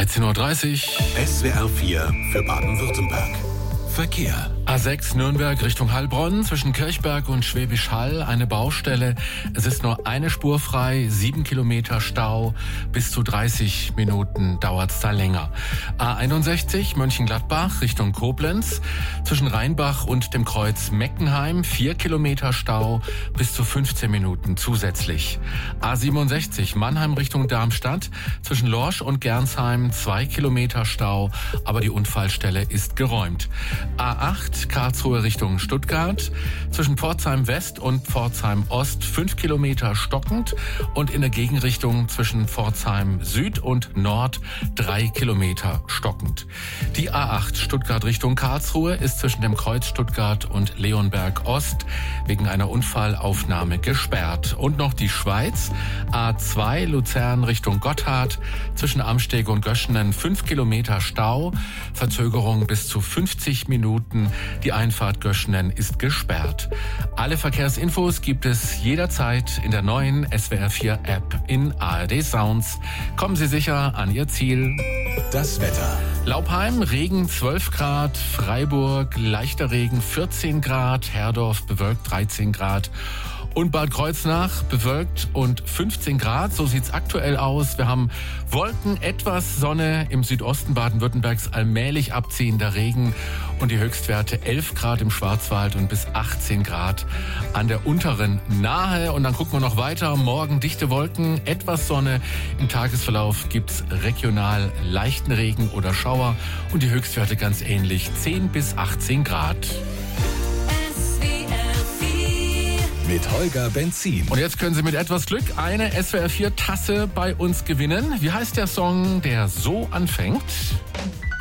13:30 Uhr. SWR 4 für Baden-Württemberg. Verkehr. A6 Nürnberg Richtung Heilbronn, zwischen Kirchberg und Schwäbisch Hall eine Baustelle. Es ist nur eine Spur frei, 7 Kilometer Stau, bis zu 30 Minuten dauert es da länger. A61 Mönchengladbach Richtung Koblenz, zwischen Rheinbach und dem Kreuz Meckenheim 4 Kilometer Stau, bis zu 15 Minuten zusätzlich. A67 Mannheim Richtung Darmstadt, zwischen Lorsch und Gernsheim 2 Kilometer Stau, aber die Unfallstelle ist geräumt. A8 Karlsruhe Richtung Stuttgart, zwischen Pforzheim West und Pforzheim Ost 5 Kilometer stockend und in der Gegenrichtung zwischen Pforzheim Süd und Nord 3 Kilometer stockend. Die A8 Stuttgart Richtung Karlsruhe ist zwischen dem Kreuz Stuttgart und Leonberg Ost wegen einer Unfallaufnahme gesperrt. Und noch die Schweiz, A2 Luzern Richtung Gotthard, zwischen Amsteg und Göschenen 5 Kilometer Stau, Verzögerung bis zu 50 Minuten. Die Einfahrt Göschenen ist gesperrt. Alle Verkehrsinfos gibt es jederzeit in der neuen SWR 4 App in ARD Sounds. Kommen Sie sicher an Ihr Ziel. Das Wetter. Laupheim, Regen 12 Grad, Freiburg, leichter Regen 14 Grad, Herdorf bewölkt 13 Grad. Und Bad Kreuznach bewölkt und 15 Grad, so sieht's aktuell aus. Wir haben Wolken, etwas Sonne, im Südosten Baden-Württembergs allmählich abziehender Regen und die Höchstwerte 11 Grad im Schwarzwald und bis 18 Grad an der unteren Nahe. Und dann gucken wir noch weiter. Morgen dichte Wolken, etwas Sonne. Im Tagesverlauf gibt's regional leichten Regen oder Schauer und die Höchstwerte ganz ähnlich, 10 bis 18 Grad. Mit Holger Benzin. Und jetzt können Sie mit etwas Glück eine SWR 4 Tasse bei uns gewinnen. Wie heißt der Song, der so anfängt?